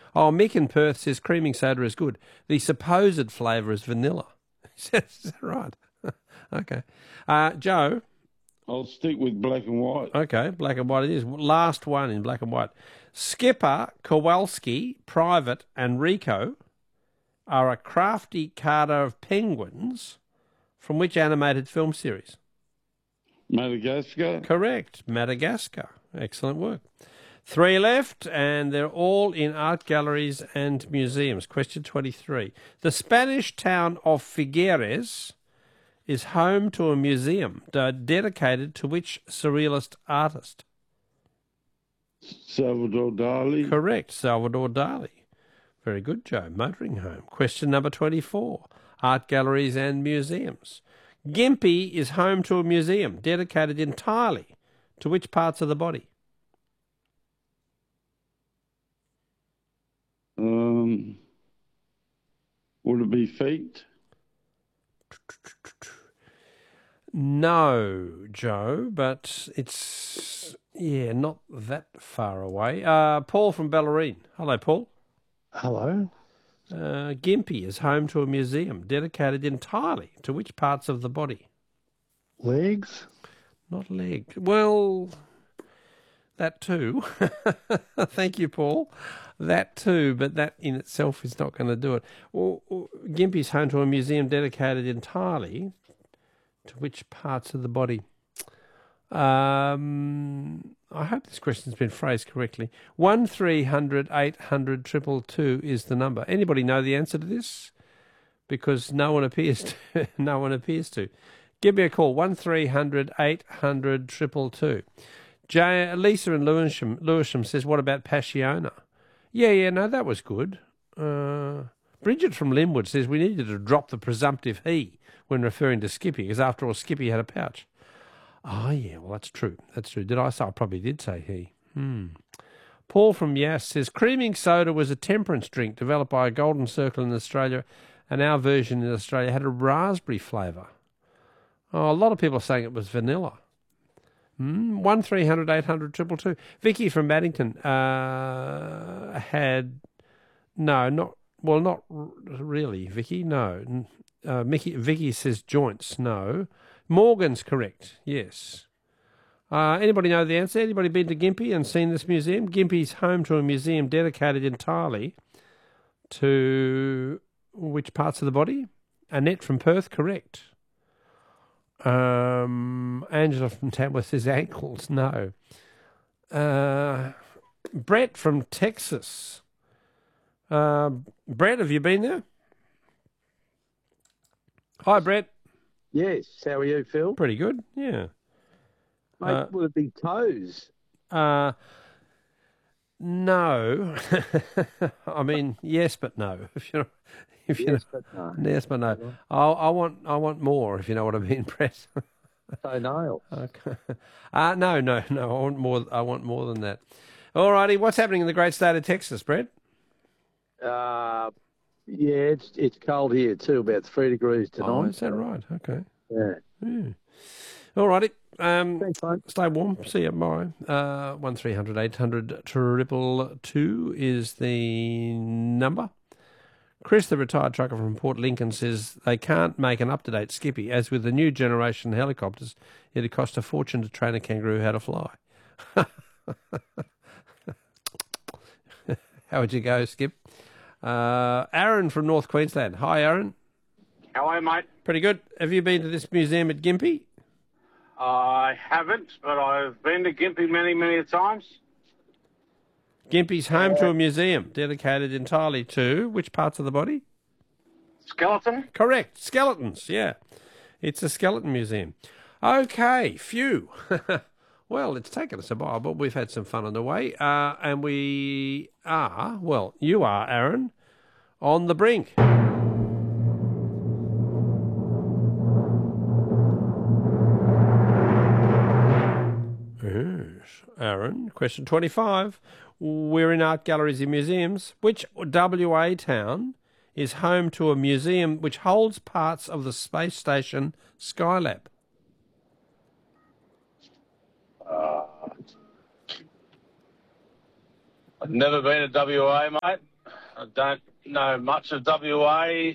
Oh, Mick in Perth says creaming soda is good. The supposed flavour is vanilla. Is that right? Okay. Joe? I'll stick with black and white. Okay, black and white it is. Last one in black and white. Skipper, Kowalski, Private and Rico are a crafty carter of penguins from which animated film series? Madagascar. Correct. Madagascar. Excellent work. 3 left, and they're all in art galleries and museums. Question 23. The Spanish town of Figueres is home to a museum dedicated to which surrealist artist? Salvador Dali. Correct. Salvador Dali. Very good, Joe. Motoring home. Question number 24. Art galleries and museums. Gympie is home to a museum dedicated entirely to which parts of the body? Would it be feet? No, Joe, but it's, not that far away. Paul from Bellarine. Hello, Paul. Hello. Gympie is home to a museum dedicated entirely to which parts of the body? Legs? Not leg. Well, that too. Thank you, Paul. That too, but that in itself is not going to do it. Gympie's home to a museum dedicated entirely to which parts of the body? I hope this question's been phrased correctly. 1300 800 222 is the number. Anybody know the answer to this? Because no one appears to. No one appears to. Give me a call. 1300 800 222. Lisa in Lewisham says, "What about Passiona?" No, that was good. Bridget from Linwood says we needed to drop the presumptive he when referring to Skippy, because after all, Skippy had a pouch. Oh, yeah, well, that's true. That's true. Did I say? I probably did say he. Paul from Yass says, creaming soda was a temperance drink developed by a Golden Circle in Australia, and our version in Australia had a raspberry flavour. Oh, a lot of people are saying it was vanilla. 1300 800 222. Vicky from Maddington had... No, not really, Vicky, no. Vicky says joints, no. Morgan's correct, yes. Anybody know the answer? Anybody been to Gympie and seen this museum? Gympie's home to a museum dedicated entirely to which parts of the body? Annette from Perth, correct. Angela from Tamworth says ankles, no. Brett from Texas. Brett, have you been there? Hi, Brett. Yes, how are you, Phil? Pretty good, yeah. Mate, would it be toes? No. I mean, yes, but no. Yes, but no. Yes, but no. I want more, if you know what I mean, Brett. Toenails. Okay. No. I want more than that. All righty. What's happening in the great state of Texas, Brett? It's cold here too, about 3 degrees tonight. Oh, is that right? Okay. Yeah. All righty. Thanks, mate. Stay warm. See you tomorrow. 1300 800 222 is the number. Chris, the retired trucker from Port Lincoln, says they can't make an up-to-date Skippy, as with the new generation helicopters, it'd cost a fortune to train a kangaroo how to fly. How would you go, Skip? Aaron from North Queensland. Hi, Aaron. How are you, mate? Pretty good. Have you been to this museum at Gympie? I haven't, but I've been to Gympie many, many times. Gympie's home to a museum dedicated entirely to which parts of the body? Skeleton? Correct. Skeletons, yeah. It's a skeleton museum. Okay, phew. Well, it's taken us a while, but we've had some fun on the way. And we are, well, you are, Aaron, on the brink. Yes, Aaron. Question 25. We're in art galleries and museums. Which WA town is home to a museum which holds parts of the space station Skylab? I've never been to WA, mate. I don't know much of WA.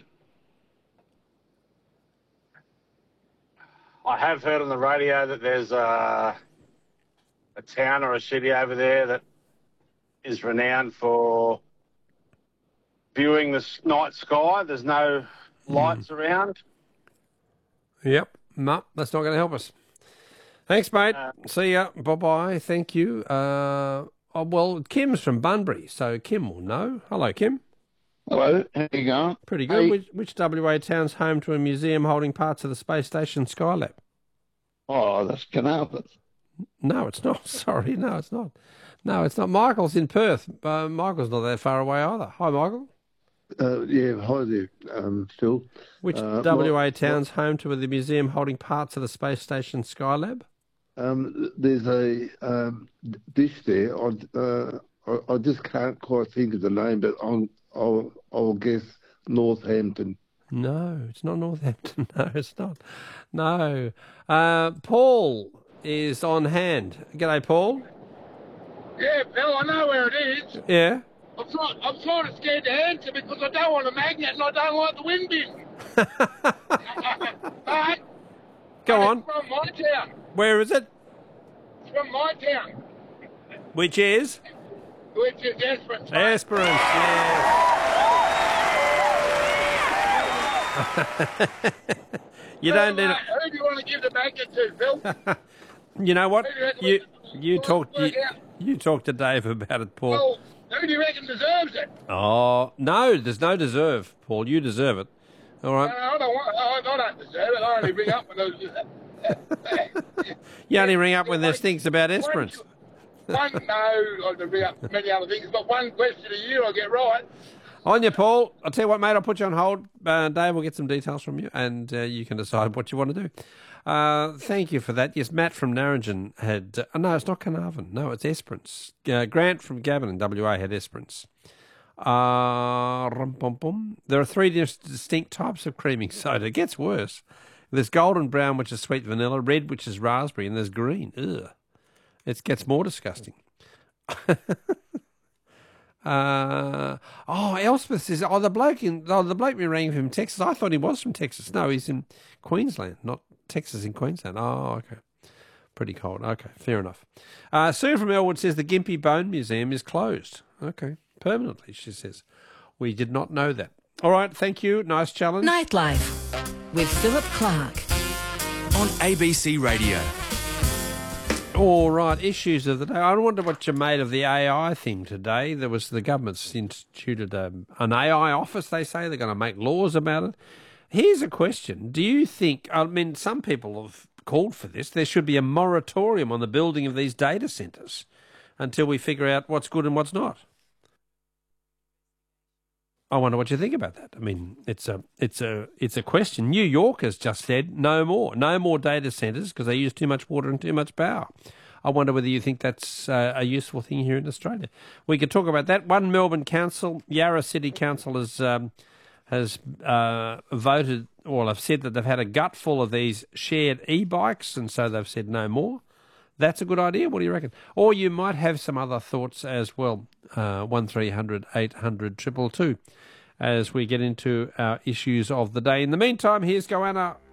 I have heard on the radio that there's a town or a city over there that is renowned for viewing the night sky. There's no lights around. Yep. No, that's not going to help us. Thanks, mate. See ya. Bye-bye. Thank you. Well, Kim's from Bunbury, so Kim will know. Hello, Kim. Hello, how you going? Pretty good. Hey. Which WA town's home to a museum holding parts of the space station Skylab? Oh, that's Carnarvon. No, it's not. Sorry, no, it's not. No, it's not. Michael's in Perth. Michael's not that far away either. Hi, Michael. Yeah, hi there, Phil. Which WA town's home to the museum holding parts of the space station Skylab? There's a dish there. I just can't quite think of the name, but I'll guess Northampton. No, it's not Northampton. No, it's not. No. Paul is on hand. G'day, Paul. Yeah, Bill, I know where it is. Yeah. I'm sort of scared to answer because I don't want a magnet and I don't like the wind bin. But Go on. It's from my town. Where is it? It's from my town, Which is? which is Esperance. mate. Esperance, yes. You don't need Mate, who do you want to give the magnet to, Bill? You know what? Who do you reckon You talk work out? you talk to Dave about it, Paul. Well, who do you reckon deserves it? Oh no, there's no deserve, Paul. You deserve it. All right. I don't deserve it. I only bring up when there's... You only ring up when there's things about Esperance. No, I can bring up many other things, but one question a year I get right. On you, Paul. I'll tell you what, mate. I'll put you on hold. Dave will get some details from you, and you can decide what you want to do. Thank you for that. Yes, Matt from Narrogin had... no, it's not Carnarvon. No, it's Esperance. Grant from Gavin in WA had Esperance. There are three distinct types of creaming soda. It gets worse. There's golden brown, which is sweet vanilla, red, which is raspberry, and there's green. Ugh. It gets more disgusting. Elspeth says, the bloke we rang from Texas. I thought he was from Texas. No, he's in Queensland, not Texas in Queensland. Oh, okay. Pretty cold. Okay, fair enough. Sue from Elwood says the Gympie Bone Museum is closed. Okay, permanently, she says. We did not know that. All right, thank you. Nice challenge. Nightlife with Philip Clark on ABC Radio. All right, issues of the day. I wonder what you made of the AI thing today. There was the government's instituted an AI office, they say. They're going to make laws about it. Here's a question. Do you think, I mean, some people have called for this, there should be a moratorium on the building of these data centres until we figure out what's good and what's not. I wonder what you think about that. I mean, it's a question. New York has just said no more data centres because they use too much water and too much power. I wonder whether you think that's a useful thing here in Australia. We could talk about that. One Melbourne council, Yarra City Council, has voted, or have said that they've had a gutful of these shared e-bikes, and so they've said no more. That's a good idea. What do you reckon? Or you might have some other thoughts as well. 1300 800 222 as we get into our issues of the day. In the meantime, here's Goanna